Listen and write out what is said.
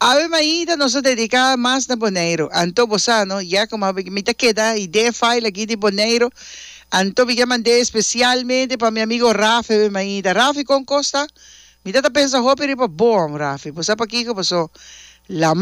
Ave Maída nos dedica más na Boneiro. Anto Bosano, ya como me te queda idea file aquí de Boneiro. Anto me mandé especialmente para mi amigo Rafi Ave Maída. Rafi con Costa. Mi tata pensa, hopi ripa bom, Rafi. Pues apa aquí que pasó. La